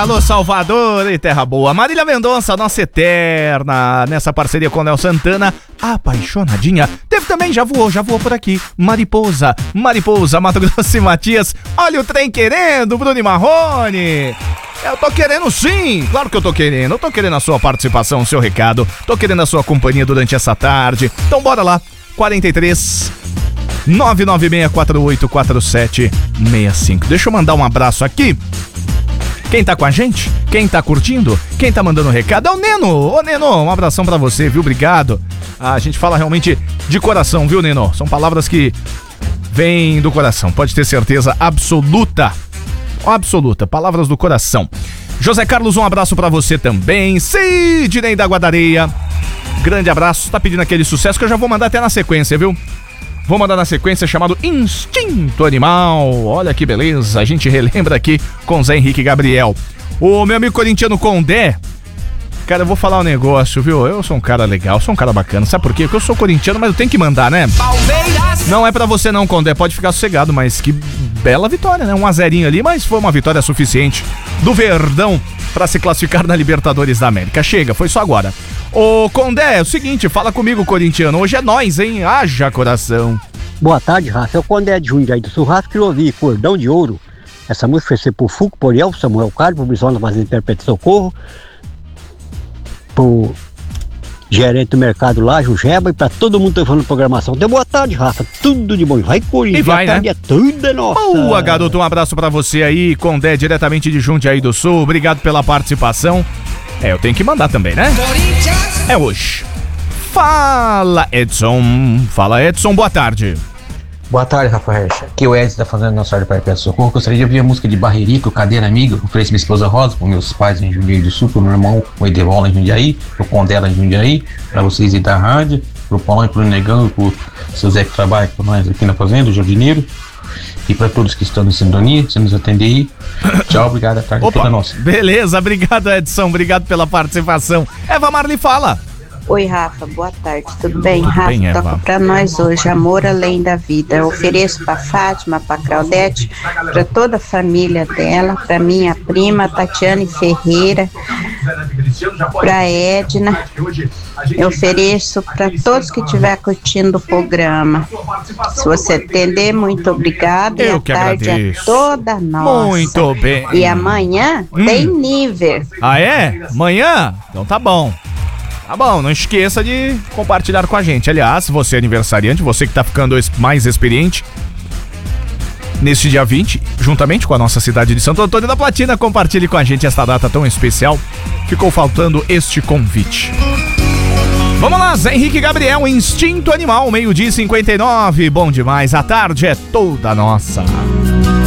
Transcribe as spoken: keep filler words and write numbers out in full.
Alô, Salvador e Terra Boa. Marília Mendonça, nossa eterna, nessa parceria com Léo Santana, apaixonadinha. Teve também, já voou, já voou por aqui. Mariposa, Mariposa, Mato Grosso e Matias. Olha o trem querendo, Bruno e Marrone. Eu tô querendo sim, claro que eu tô querendo. Eu tô querendo a sua participação, o seu recado. Tô querendo a sua companhia durante essa tarde. Então bora lá, quarenta e três, nove nove seis quatro oito quatro sete seis cinco. Deixa eu mandar um abraço aqui. Quem tá com a gente? Quem tá curtindo? Quem tá mandando recado é o Neno. Ô Neno, um abração pra você, viu? Obrigado. Ah, a gente fala realmente de coração, viu, Neno? São palavras que vêm do coração, pode ter certeza absoluta. Absoluta, palavras do coração. José Carlos, um abraço pra você também. Sidney da Guadareia, grande abraço. Tá pedindo aquele sucesso que eu já vou mandar até na sequência, viu? Vou mandar na sequência, chamado Instinto Animal. Olha que beleza, a gente relembra aqui com Zé Henrique Gabriel. O meu amigo corintiano Condé. Cara, eu vou falar um negócio, viu? Eu sou um cara legal, sou um cara bacana. Sabe por quê? Porque eu sou corintiano, mas eu tenho que mandar, né? Palmeiras! Não é pra você não, Condé, pode ficar sossegado, mas que bela vitória, né? Um a zerinho ali, mas foi uma vitória suficiente do Verdão pra se classificar na Libertadores da América. Chega, foi só agora. Ô, Condé, é o seguinte, fala comigo, corintiano. Hoje é nós, hein? Haja coração. Boa tarde, Rafa. É o Condé de Jundiaí do Churrasco que eu ouvi Cordão de Ouro. Essa música foi ser por Fuco, Poriel, Samuel Carlos, por Brizola Fazenda Perpétuo Socorro, pro gerente do mercado lá, Jujeba, e pra todo mundo que tá falando programação. Dê boa tarde, Rafa. Tudo de bom. Vai, Corinthians. E vai, a tarde né? É tudo é nossa. Boa, garoto. Um abraço pra você aí, Condé, diretamente de Jundiaí do Sul. Obrigado pela participação. É, eu tenho que mandar também, né? É hoje. Fala, Edson. Fala, Edson. Boa tarde. Boa tarde, Rafael. Aqui é o Edson da Fazenda Nossa Senhora de Perpétuo Socorro. Gostaria de ouvir a música de Barreirico, Cadeira Amiga. Ofereço minha esposa Rosa, para meus pais em Jundiaí do Sul, pro meu irmão, o Edevola em Jundiaí, pro Condela em Jundiaí, para vocês e da rádio, pro Paulão e pro Negão, e pro seu Zé que trabalha com nós aqui na Fazenda, o jardineiro. E para todos que estão em sintonia, você nos atender aí. Tchau, obrigado, a tarde Opa, toda nossa. Beleza, obrigado, Edson, obrigado pela participação. Eva Marli, fala. Oi, Rafa, boa tarde, tudo bem? Tudo Rafa, bem, Eva? toca pra nós hoje, Amor Além da Vida. Eu ofereço pra Fátima, pra Claudete, pra toda a família dela, pra minha prima, Tatiane Ferreira, pra Edna. Eu ofereço pra todos que estiver curtindo o programa. Se você atender, muito obrigado. Eu e a que tarde agradeço. é toda nossa. Muito bem. E amanhã Hum. tem nível. Ah, é? Amanhã? Então tá bom. Tá bom, não esqueça de compartilhar com a gente. Aliás, você é aniversariante, você que tá ficando es- mais experiente, neste dia vinte, juntamente com a nossa cidade de Santo Antônio da Platina, compartilhe com a gente esta data tão especial. Ficou faltando este convite. Vamos lá, Zé Henrique Gabriel, Instinto Animal, meio-dia e cinquenta e nove. Bom demais, a tarde é toda nossa.